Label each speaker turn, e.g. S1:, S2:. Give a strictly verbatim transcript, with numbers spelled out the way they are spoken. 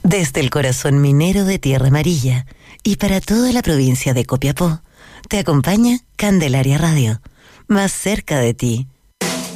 S1: Desde el corazón minero de Tierra Amarilla y para toda la provincia de Copiapó, te acompaña Candelaria Radio, más cerca de ti